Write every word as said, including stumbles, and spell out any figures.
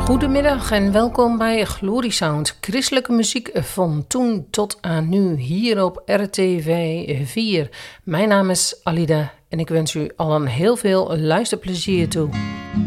Goedemiddag en welkom bij Glory Sound, christelijke muziek van toen tot aan nu, hier op R T V vier. Mijn naam is Alida en ik wens u allen heel veel luisterplezier toe.